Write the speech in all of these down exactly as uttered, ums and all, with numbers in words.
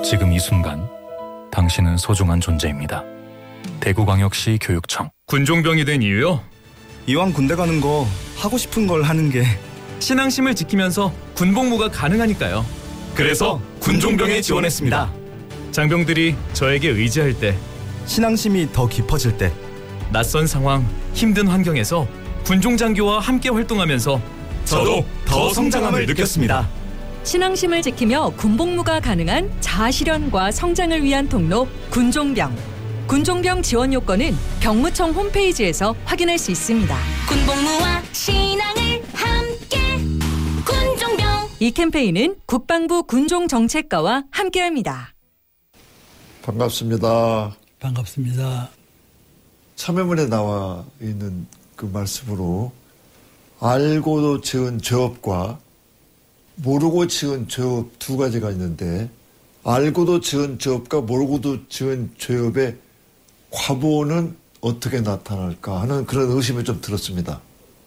지금 이 순간 당신은 소중한 존재입니다. 대구광역시 교육청. 군종병이 된 이유요? 이왕 군대 가는 거 하고 싶은 걸 하는 게 신앙심을 지키면서 군복무가 가능하니까요. 그래서 군종병에 지원했습니다. 장병들이 저에게 의지할 때, 신앙심이 더 깊어질 때, 낯선 상황, 힘든 환경에서 군종장교와 함께 활동하면서 저도 더 성장함을 느꼈습니다. 신앙심을 지키며 군복무가 가능한 자아실현과 성장을 위한 통로 군종병. 군종병 지원 요건은 병무청 홈페이지에서 확인할 수 있습니다. 군복무와 신앙을 함께 군종병. 이 캠페인은 국방부 군종정책과와 함께합니다. 반갑습니다. 반갑습니다. 참여문에 나와 있는 그 말씀으로 알고도 지은 죄업과 모르고 지은 죄업 두 가지가 있는데, 알고도 지은 죄업과 모르고도 지은 죄업의 과보는 어떻게 나타날까 하는 그런 의심이 좀 들었습니다.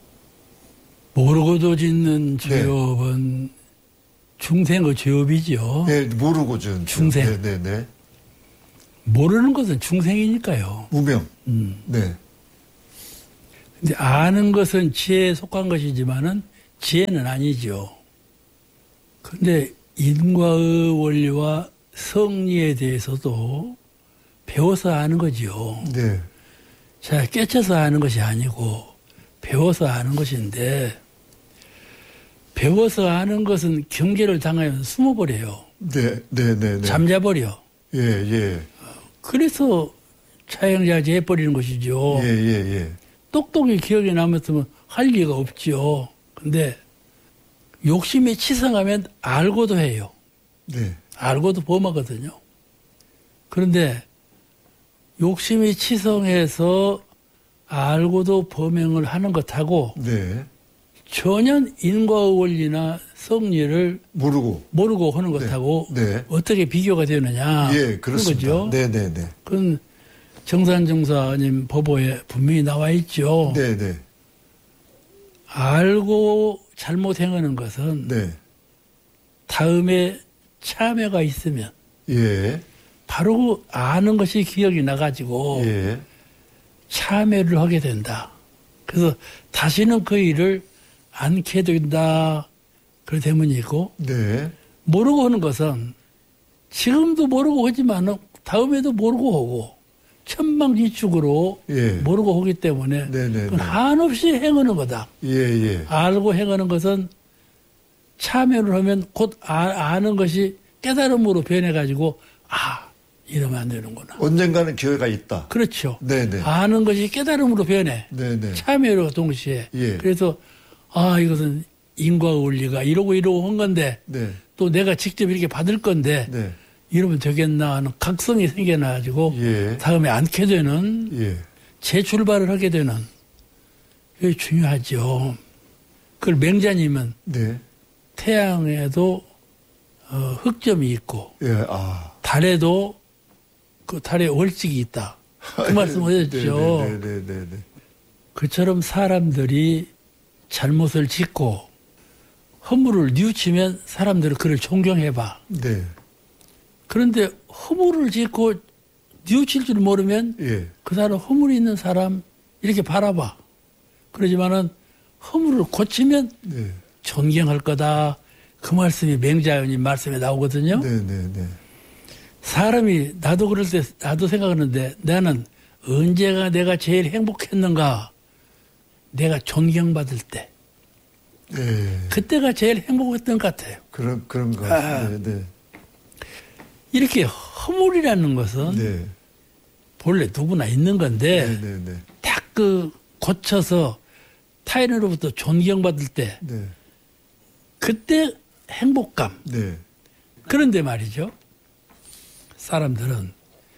모르고도 짓는 죄업은 네. 중생의 죄업이죠. 네, 모르고 지은 중생. 죄업. 네, 네, 네. 모르는 것은 중생이니까요. 무명. 음. 네. 근데 아는 것은 지혜에 속한 것이지만은 지혜는 아니죠. 근데 인과의 원리와 성리에 대해서도 배워서 아는 거죠. 네. 자, 깨쳐서 아는 것이 아니고 배워서 아는 것인데, 배워서 아는 것은 경계를 당하면 숨어버려요. 네, 네, 네, 네. 잠자버려. 예, 예. 그래서 차영자제 해버리는 것이죠. 예, 예, 예. 똑똑히 기억에 남았으면 할 리가 없죠. 근데 욕심이 치성하면 알고도 해요. 네. 알고도 범하거든요. 그런데 욕심이 치성해서 알고도 범행을 하는 것하고 네. 전혀 인과의 원리나 성리를 모르고 모르고 하는 것하고 네. 네. 어떻게 비교가 되느냐. 예, 그렇습니다. 거죠. 네, 네, 네. 그건 정산정사님 법보에 분명히 나와 있죠. 네, 네. 알고 잘못 행하는 것은 네. 다음에 참여가 있으면 예. 바로 아는 것이 기억이 나가지고 예. 참여를 하게 된다. 그래서 다시는 그 일을 않게 된다. 그런 대문이 있고, 네. 모르고 하는 것은 지금도 모르고 하지만 다음에도 모르고 하고 천방지축으로 예. 모르고 하기 때문에 네네네. 한없이 행하는 거다. 예, 예. 알고 행하는 것은 참여를 하면 곧 아, 아는 것이 깨달음으로 변해가지고 아 이러면 안 되는구나. 언젠가는 기회가 있다. 그렇죠. 네네. 아는 것이 깨달음으로 변해. 네네. 참여로 동시에. 예. 그래서 아 이것은 인과 원리가 이러고 이러고 한 건데 네. 또 내가 직접 이렇게 받을 건데 네. 이러면 되겠나 하는 각성이 생겨나가지고 예. 다음에 않게 되는 예. 재출발을 하게 되는 그게 중요하죠. 그걸 맹자님은 네. 태양에도 어, 흑점이 있고 예. 아. 달에도 그 달에 월직이 있다. 그 말씀 하셨죠. 네, 네, 네, 네, 네. 그처럼 사람들이 잘못을 짓고 허물을 뉘우치면 사람들은 그를 존경해봐. 네. 그런데 허물을 짓고 뉘우칠 줄 모르면 예. 그 사람 허물이 있는 사람 이렇게 바라봐. 그러지만은 허물을 고치면 네. 존경할 거다. 그 말씀이 맹자연님 말씀에 나오거든요. 네, 네, 네. 사람이 나도 그럴 때 나도 생각하는데 나는 언제가 내가 제일 행복했는가? 내가 존경받을 때. 네. 그때가 제일 행복했던 것 같아요. 그런 그런 거. 아. 네, 네. 이렇게 허물이라는 것은 네. 본래 누구나 있는 건데 네, 네, 네. 딱 그 고쳐서 타인으로부터 존경받을 때 네. 그때 행복감. 네. 그런데 말이죠. 사람들은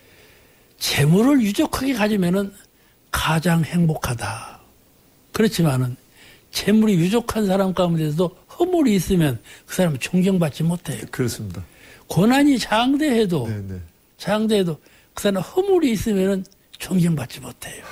재물을 유족하게 가지면은 가장 행복하다. 그렇지만은 재물이 유족한 사람 가운데서도 허물이 있으면 그 사람은 존경받지 못해요. 그렇습니다. 고난이 장대해도 네, 네. 장대해도 그 사람 허물이 있으면은 존경받지 못해요.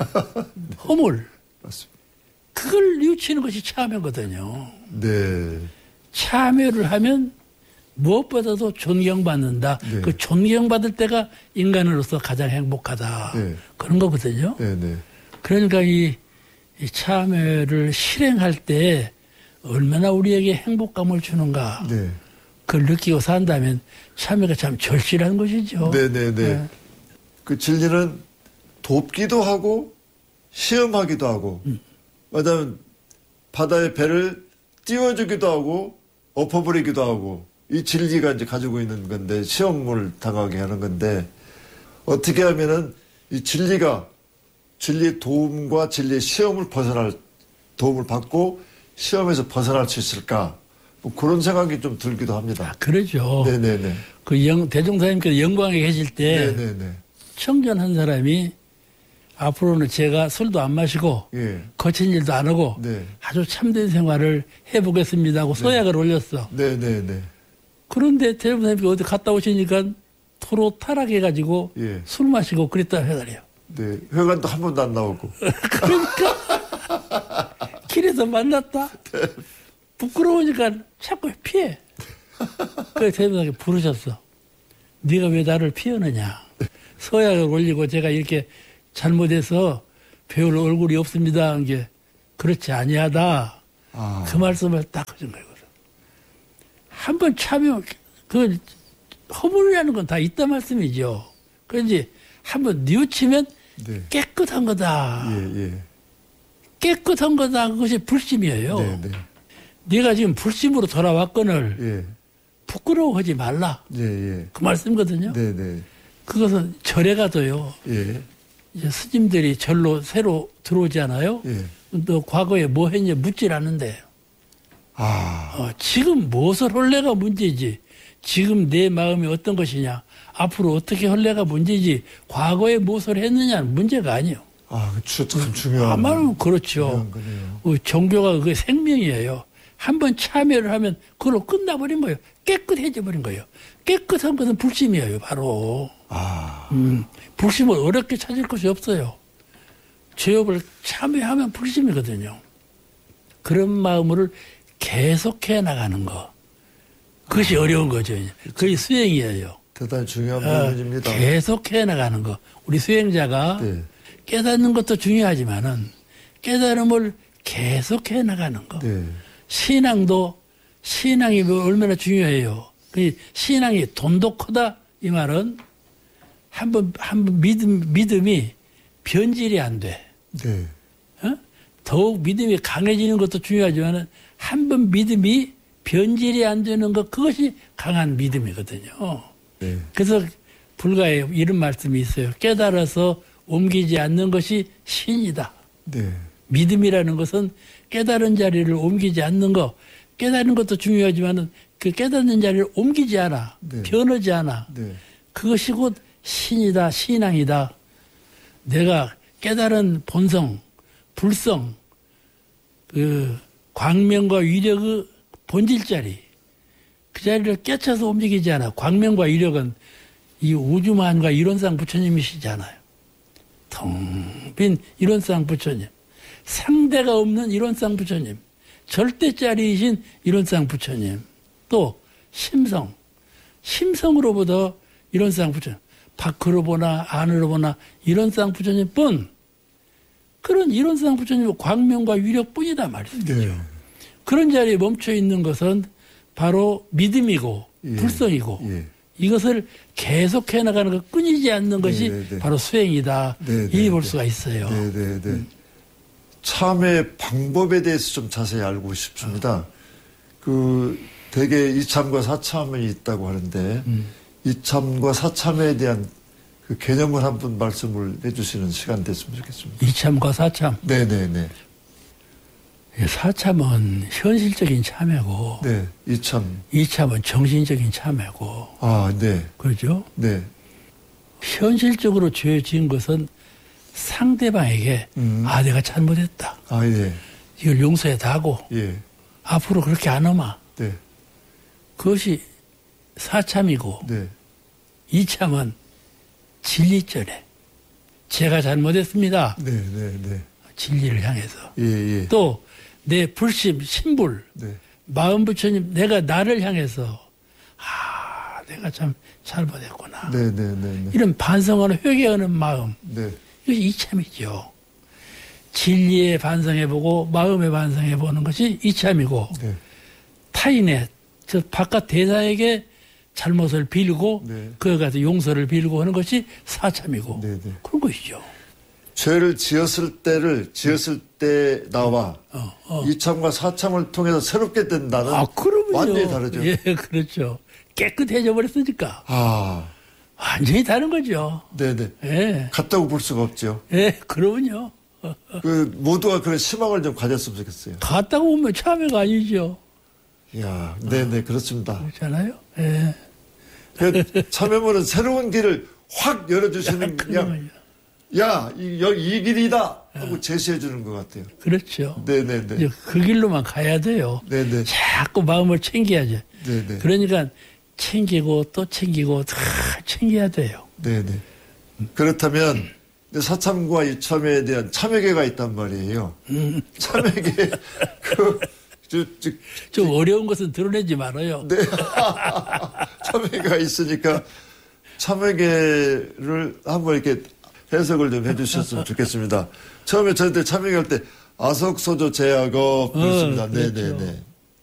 허물. 맞습니다. 그걸 뉘우치는 것이 참여거든요. 네. 참여를 하면 무엇보다도 존경받는다. 네. 그 존경받을 때가 인간으로서 가장 행복하다. 네. 그런 거거든요. 네, 네. 그러니까 이, 이 참여를 실행할 때 얼마나 우리에게 행복감을 주는가. 네. 그걸 느끼고 산다면 참여가 참 절실한 것이죠. 네, 네, 네. 네. 그 진리는 돕기도 하고 시험하기도 하고, 음. 왜냐하면 바다의 배를 띄워주기도 하고 엎어버리기도 하고, 이 진리가 이제 가지고 있는 건데, 시험을 당하게 하는 건데, 어떻게 하면은 이 진리가 진리의 도움과 진리의 시험을 벗어날 도움을 받고 시험에서 벗어날 수 있을까? 뭐 그런 생각이 좀 들기도 합니다. 아, 그러죠. 네네네. 그 영, 대종사님께서 영광에 계실 때 네네네. 청년 한 사람이 앞으로는 제가 술도 안 마시고 예. 거친 일도 안 하고 네. 아주 참된 생활을 해보겠습니다 하고 소약을 올렸어. 네네네. 그런데 대종사님이 어디 갔다 오시니까 토로 타락해가지고 예. 술 마시고 그랬다 해달래요. 네. 회관도 한 번도 안 나오고. 그러니까 길에서 만났다. 부끄러우니까 자꾸 피해. 그래서 대종사님이 부르셨어. 네가 왜 나를 피하느냐. 서약을 올리고 제가 이렇게 잘못해서 배울 얼굴이 없습니다 한 게 그렇지 아니하다. 아. 그 말씀을 딱 하신 거예요. 한번 참여, 그 허물이라는 건 다 있다 말씀이죠. 그런지 한번 뉘우치면 네. 깨끗한 거다. 예, 예. 깨끗한 거다. 그것이 불심이에요. 네, 네. 네가 지금 불심으로 돌아왔거늘 예. 부끄러워하지 말라. 예, 예. 그 말씀거든요. 네, 네. 그것은 절에 가도요. 예. 이제 스님들이 절로 새로 들어오잖아요. 예. 너 과거에 뭐 했냐 묻질 않는데 아. 어, 지금 무엇을 헐래가 문제지. 지금 내 마음이 어떤 것이냐. 앞으로 어떻게 헐래가 문제지. 과거에 무엇을 했느냐는 문제가 아니에요. 아, 그 참 중요한. 아마는 그렇죠. 중요한 거네요. 어, 종교가 그게 생명이에요. 한번 참여를 하면 그걸로 끝나버린 거예요. 깨끗해져 버린 거예요. 깨끗한 것은 불심이에요, 바로. 아. 음, 불심을 어렵게 찾을 것이 없어요. 죄업을 참여하면 불심이거든요. 그런 마음을 계속해 나가는 거. 그것이 아. 어려운 거죠. 그게 수행이에요. 대단히 중요한 어, 부분입니다. 계속해 나가는 거. 우리 수행자가 네. 깨닫는 것도 중요하지만은 깨달음을 계속해 나가는 거. 네. 신앙도 신앙이 얼마나 중요해요. 그 신앙이 돈도 크다 이 말은 한번 한번 믿음 믿음이 변질이 안 돼. 네. 어? 더욱 믿음이 강해지는 것도 중요하지만은 한번 믿음이 변질이 안 되는 것 그것이 강한 믿음이거든요. 네. 그래서 불가에 이런 말씀이 있어요. 깨달아서 옮기지 않는 것이 신이다. 네. 믿음이라는 것은 깨달은 자리를 옮기지 않는 거. 깨달은 것도 중요하지만은 그 깨닫는 자리를 옮기지 않아. 네. 변하지 않아. 네. 그것이 곧 신이다, 신앙이다. 내가 깨달은 본성, 불성, 그 광명과 위력의 본질 자리, 그 자리를 깨쳐서 움직이지 않아. 광명과 위력은 이 우주만과 이론상 부처님이시잖아요. 텅 빈 이론상 부처님. 상대가 없는 이론상 부처님. 절대짜리이신 이론상 부처님. 또 심성. 심성으로보다 이론상 부처님. 밖으로 보나 안으로 보나 이론상 부처님뿐. 그런 이론상 부처님의 광명과 위력뿐이다 말이죠. 네. 그런 자리에 멈춰 있는 것은 바로 믿음이고 예. 불성이고 예. 이것을 계속해 나가는 것 끊이지 않는 것이 네, 네. 바로 수행이다. 네, 네, 이리 볼 네. 수가 있어요. 네, 네, 네. 참회 방법에 대해서 좀 자세히 알고 싶습니다. 그 대개 이참과 사참이 있다고 하는데 음. 이참과 사참에 대한 그 개념을 한번 말씀을 해주시는 시간 됐으면 좋겠습니다. 이참과 사참. 네, 네, 네. 사참은 현실적인 참회고 네, 이참. 이참은 정신적인 참회고 아, 네, 그렇죠? 네. 현실적으로 죄 지은 것은 상대방에게 음. 아 내가 잘못했다. 아, 예, 이걸 용서해 다고 예, 앞으로 그렇게 안 하마. 네, 그것이 사참이고 네, 이참은 진리전에 제가 잘못했습니다. 네, 네, 네. 진리를 향해서 예, 예. 또 내 불심, 신불, 네, 마음 부처님 내가 나를 향해서 아, 내가 참 잘못했구나. 네, 네, 네, 네. 이런 반성하는 회개하는 마음. 네. 이것이 이참이죠. 진리에 반성해보고 마음에 반성해보는 것이 이참이고 네. 타인의 저 바깥 대사에게 잘못을 빌고 네. 그에 가서 용서를 빌고 하는 것이 사참이고 네, 네. 그런 것이죠. 죄를 지었을 때를 지었을 때 나와 어, 어. 이참과 사참을 통해서 새롭게 된다는 아, 그러면요. 완전히 다르죠. 예, 그렇죠. 깨끗해져 버렸으니까 아, 완전히 다른 거죠. 네네. 예, 같다고 볼 수가 없죠. 예, 그러면요. 그 모두가 그런 희망을 좀 가졌으면 좋겠어요. 같다고 보면 참회가 아니죠. 이야, 네네 그렇습니다. 그렇잖아요. 예. 그 참여물은 새로운 길을 확 열어주시는 그냥 야, 이, 여기 이 길이다 하고 제시해 주는 것 같아요. 그렇죠. 네네네. 이제 그 길로만 가야 돼요. 네네. 자꾸 마음을 챙겨야죠. 네네. 그러니까 챙기고 또 챙기고 다 챙겨야 돼요. 네네. 그렇다면 사참과 이 참회에 대한 참회계가 있단 말이에요. 음. 참회계 그 저, 저, 좀 어려운 것은 드러내지 말아요. 네. 참회가 있으니까 참회계를 한번 이렇게 해석을 좀 해주셨으면 좋겠습니다. 처음에 저한테 참회계 할 때 아석소조 제약업 그렇습니다. 어, 그렇죠. 네네네.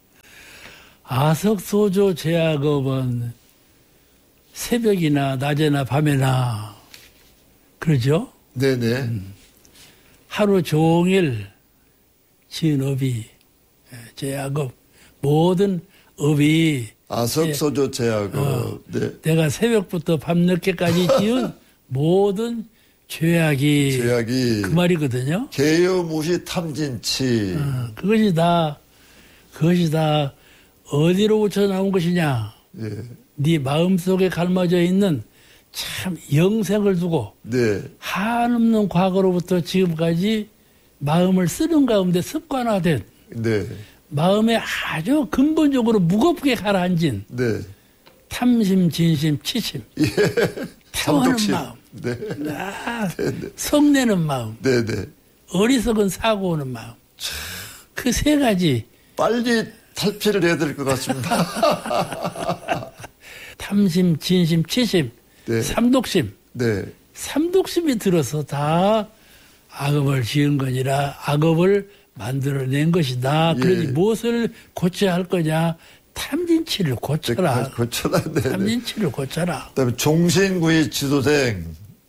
아석소조 제약업은 새벽이나 낮에나 밤에나 그러죠? 네네. 음. 하루 종일 지은 업이 제약업 모든 업이 아석소조 제약업. 어, 네. 내가 새벽부터 밤늦게까지 지은 모든 죄악이 제약이 그 말이거든요. 개요무시 탐진치. 어, 그것이 다 그것이 다 어디로부터 나온 것이냐? 예. 네 마음속에 갈마져 있는 참 영생을 두고 네. 한없는 과거로부터 지금까지 마음을 쓰는 가운데 습관화된 네. 마음에 아주 근본적으로 무겁게 가라앉은 네. 탐심, 진심, 치심, 예. 태워하는 삼독심. 마음, 네. 아, 네. 네. 성내는 마음, 네네. 어리석은 사고 오는 마음. 그 세 가지 빨리 탈피를 해야 될 것 같습니다. 탐심, 진심, 치심, 네. 삼독심. 네. 삼독심이 들어서 다 악업을 지은 거니라 악업을 만들어낸 것이다. 예. 그러니 무엇을 고쳐야 할 거냐? 탐진치를 고쳐라. 고쳐라. 네. 탐진치를 고쳐라. 그다음에 종신구이 지도생.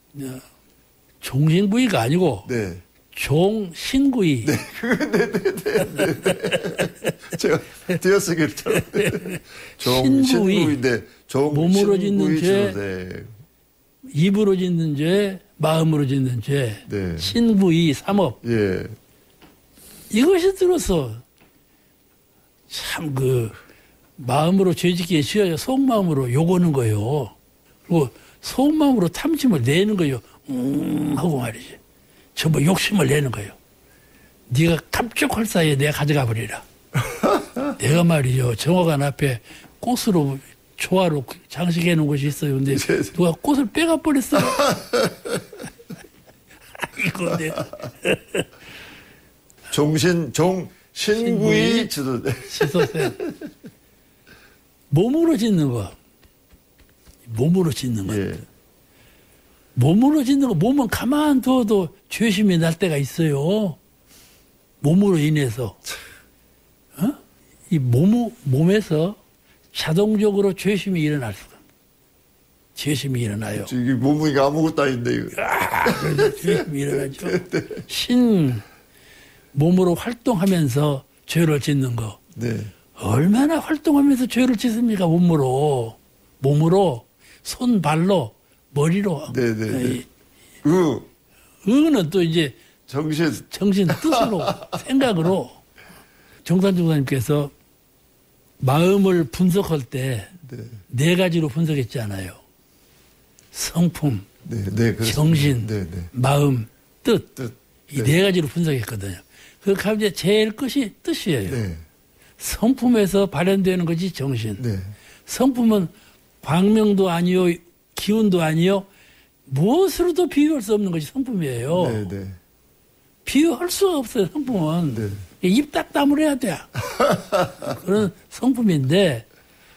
종신구이가 아니고 네. 종신구이. 네. 제가 띄어쓰기를 잘. 종신구이인데 몸으로 짓는 종신구이 죄, 지도생. 입으로 짓는 죄, 마음으로 짓는 죄. 네. 신구이, 삼업. 예. 이것이 들어서 참 그 마음으로 죄짓기에 쉬어야 속마음으로 욕오는 거예요. 그리고 속마음으로 탐심을 내는 거예요. 음 하고 말이지. 전부 욕심을 내는 거예요. 네가 깜짝할 사이에 내가 가져가 버리라. 내가 말이죠. 정화관 앞에 꽃으로 조화로 장식해 놓은 곳이 있어요. 근데 누가 꽃을 빼가 버렸어. 아이고 내가. 종신 종 신구이 지도생. 지도생. 몸으로 짓는 거. 몸으로 짓는 거. 예. 몸으로 짓는 거. 몸은 가만 둬도 죄심이 날 때가 있어요. 몸으로 인해서. 어? 이 몸, 몸에서 자동적으로 죄심이 일어날 수가. 죄심이 일어나요. 이게 몸이 아무것도 아닌데 이거. 아, 그래서 죄심이 일어나죠. 신 몸으로 활동하면서 죄를 짓는 거. 네. 얼마나 활동하면서 죄를 짓습니까? 몸으로. 몸으로. 손, 발로. 머리로. 네네네. 의. 의는 또 이제 정신. 정신 뜻으로, 생각으로. 정산중 사님께서 마음을 분석할 때 네 네. 가지로 분석했잖아요. 성품, 네, 네, 그렇습니다. 정신, 네, 네. 마음, 뜻. 뜻. 이 네 네. 가지로 분석했거든요. 그 가운데 제일 끝이 뜻이에요. 네. 성품에서 발현되는 것이 정신. 네. 성품은 광명도 아니요, 기운도 아니요, 무엇으로도 비유할 수 없는 것이 성품이에요. 네, 네. 비유할 수가 없어요, 성품은. 네. 입 딱 다물어야 돼. 그런 성품인데,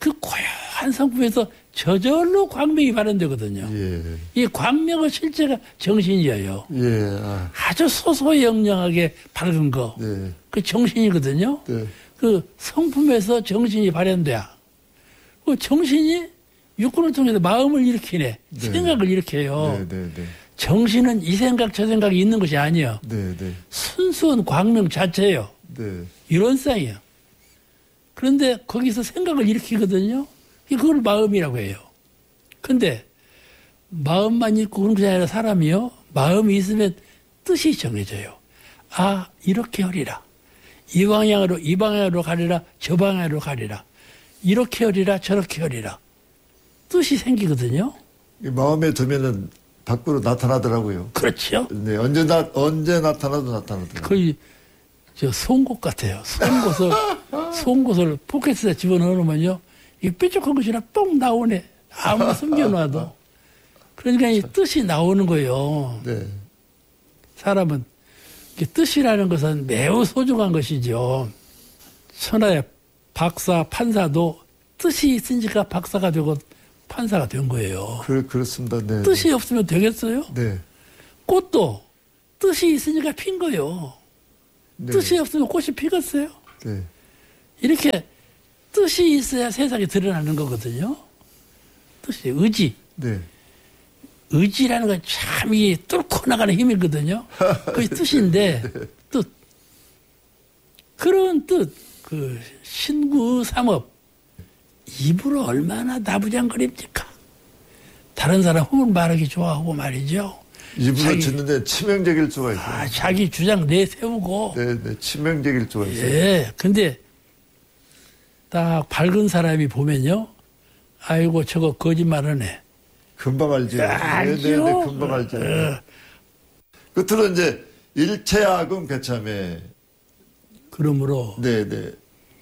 그 고요한 성품에서 저절로 광명이 발현되거든요. 예. 이 광명의 실제가 정신이에요. 예. 아. 아주 소소영령하게 밝은 거. 네. 그 정신이거든요. 네. 그 성품에서 정신이 발현돼야. 그 정신이 육군을 통해서 마음을 일으키네. 네. 생각을 일으켜요. 네, 네, 네. 정신은 이 생각 저 생각이 있는 것이 아니에요. 네, 네. 순수한 광명 자체예요. 네. 이론상이에요. 그런데 거기서 생각을 일으키거든요. 그걸 마음이라고 해요. 근데 마음만 있고 그런 것이 아니라 사람이요. 마음이 있으면 뜻이 정해져요. 아, 이렇게 하리라. 이 방향으로, 이 방향으로 가리라. 저 방향으로 가리라. 이렇게 하리라. 저렇게 하리라. 뜻이 생기거든요. 이 마음에 두면은 밖으로 나타나더라고요. 그렇죠. 네, 언제 나 언제 나타나도 나타나더라고요. 거의 저 송곳 같아요. 송곳을 송곳을 포켓에 집어넣으면요, 이 뾰족한 것이나 뻥 나오네. 아무리 숨겨놔도. 그러니까 이 뜻이 나오는 거예요. 네. 사람은 뜻이라는 것은 매우 소중한 것이죠. 천하의 박사, 판사도 뜻이 있으니까 박사가 되고 판사가 된 거예요. 그, 그렇습니다. 네. 뜻이 없으면 되겠어요? 네. 꽃도 뜻이 있으니까 핀 거예요. 네. 뜻이 없으면 꽃이 피겠어요? 네. 이렇게 뜻이 있어야 세상에 드러나는 거거든요. 뜻이, 의지. 네. 의지라는 건 참 이 뚫고 나가는 힘이거든요. 그게 뜻인데, 뜻. 그런 뜻, 그, 신구 삼업. 입으로 얼마나 나부장거립니까? 다른 사람 흠을 말하기 좋아하고 말이죠. 입으로 자기, 짓는데 치명적일 수가 있어요. 아, 자기 주장 내세우고. 네, 네, 치명적일 수가 있어요. 예, 근데 딱 밝은 사람이 보면요. 아이고, 저거 거짓말하네. 금방 알죠. 알죠. 네, 네, 네, 금방 알죠. 어. 끝으로 이제 일체악은 개참에. 그러므로 네, 네.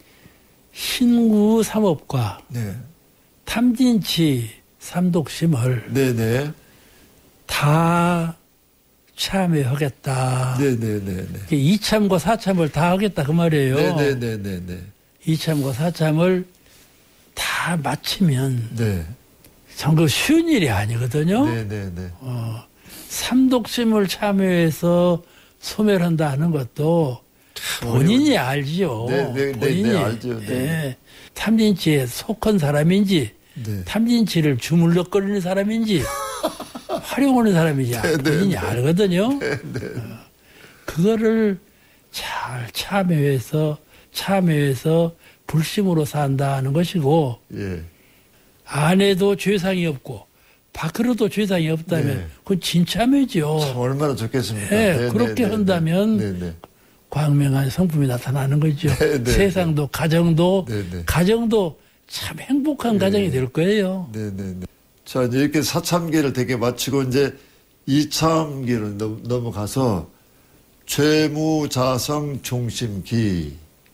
신구 삼업과 네. 탐진치 삼독심을 네, 네. 다 참여하겠다. 네, 네, 네, 네. 이참과 사참을 다 하겠다 그 말이에요. 네, 네, 네, 네, 네. 이참과 사참을 다 마치면 네. 전그 쉬운 일이 아니거든요. 네, 네, 네. 어, 삼독심을 참여해서 소멸한다 하는 것도 본인이 알지요. 네, 네, 네, 본인이. 네, 알죠. 네. 예. 탐진치에 속한 사람인지, 네. 탐진치를 주물럭거리는 사람인지, 활용하는 사람인지 네, 네, 본인이 네. 알거든요. 네, 네. 어, 그거를 잘 참여해서, 참여해서 불심으로 산다는 것이고, 예. 안에도 죄상이 없고, 밖으로도 죄상이 없다면, 네. 그건 진참이죠. 참 얼마나 좋겠습니까? 네, 네, 그렇게 네, 네, 한다면 네, 네. 광명한 성품이 나타나는 거죠. 네, 네, 세상도 가정도 네, 네. 가정도 참 행복한 가정이 될 거예요. 네, 네, 네. 자, 이제 이렇게 사참기를 되게 마치고 이제 이참기를 넘, 넘어가서 죄무자성 중심기.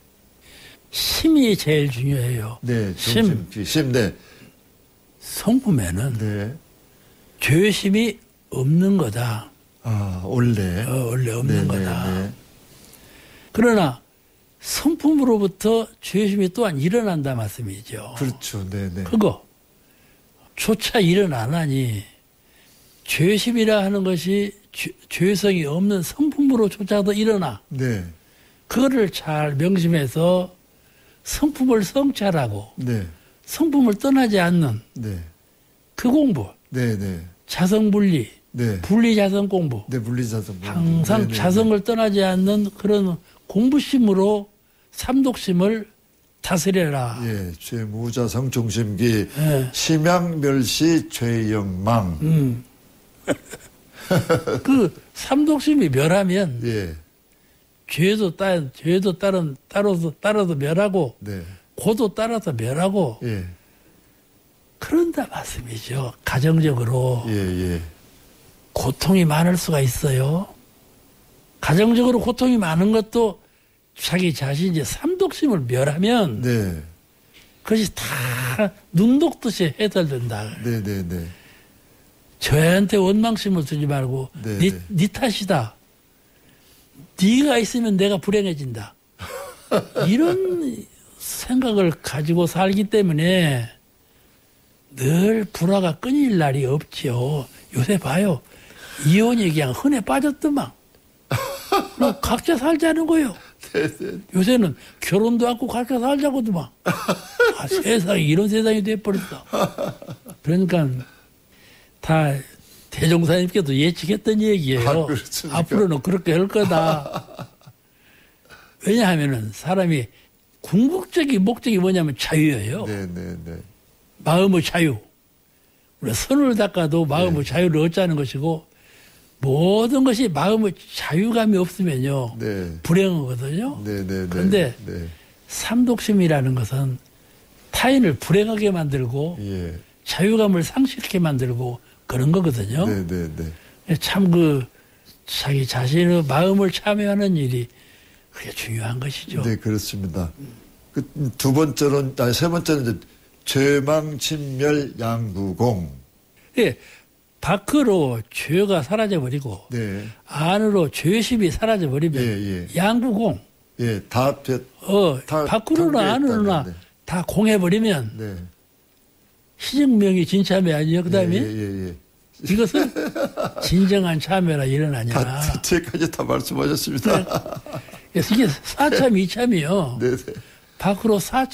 심이 제일 중요해요. 네, 심. 중심기. 심, 네. 성품에는 네. 죄심이 없는 거다. 아, 원래. 어, 원래 없는 네, 거다. 네, 네. 그러나 성품으로부터 죄심이 또한 일어난다 말씀이죠. 그렇죠. 네, 네. 그거 조차 일어나나니 죄심이라 하는 것이 죄, 죄성이 없는 성품으로조차도 일어나. 네. 그거를 잘 명심해서 성품을 성찰하고 네. 성품을 떠나지 않는 네. 그 공부, 네, 네. 자성분리, 네. 분리자성 공부, 네, 물리자성. 항상 네, 네, 자성을 떠나지 않는 그런 공부심으로 삼독심을 다스려라. 예, 죄무자성 중심기. 예. 심양멸시 죄영망. 음. 그 삼독심이 멸하면 예. 죄도 따 죄도 따른 따라서 따라서 멸하고 네. 고도 따라서 멸하고 예. 그런다 말씀이죠. 가정적으로 예, 예. 고통이 많을 수가 있어요. 가정적으로 고통이 많은 것도 자기 자신이 삼독심을 멸하면 네. 그것이 다 눈독듯이 해결된다. 네, 네, 네. 저한테 원망심을 두지 말고 네, 네, 네. 네 탓이다. 네가 있으면 내가 불행해진다. 이런 생각을 가지고 살기 때문에 늘 불화가 끊일 날이 없지요. 요새 봐요. 이혼이 그냥 흔해 빠졌더만. 뭐 각자 살자는 거요. 요새는 결혼도 않고 각자 살자고도만. 아, 세상에 이런 세상이 돼버렸다. 그러니까 다 대종사님께도 예측했던 얘기예요. 아, 앞으로는 그렇게 할 거다. 왜냐하면은 사람이 궁극적인 목적이 뭐냐면 자유예요. 네, 네, 네. 마음의 자유. 우리 선을 닦아도 마음의 네. 자유를 얻자는 것이고 모든 것이 마음의 자유감이 없으면요. 네. 불행하거든요. 네, 네, 네. 그런데 네. 삼독심이라는 것은 타인을 불행하게 만들고 예. 자유감을 상실하게 만들고 그런 거거든요. 네, 네, 네. 참 그 자기 자신의 마음을 참여하는 일이 그게 중요한 것이죠. 네, 그렇습니다. 그 두 번째로는, 아니, 세 번째는 이제 죄망친멸 양구공. 예, 밖으로 죄가 사라져버리고 네. 안으로 죄심이 사라져버리면 예, 예. 양구공. 예, 다, 배, 어, 다 밖으로나 담겨 안으로나 있다는, 네. 다 공해버리면 네. 희증명이 진참이 아니에요. 그 다음에 예, 예, 예. 이것은 진정한 참여라 일어나냐. 다, 뒤에까지 다 말씀하셨습니다. 그래서 이게 사참, 이참이요. 네, 네. 밖으로 사참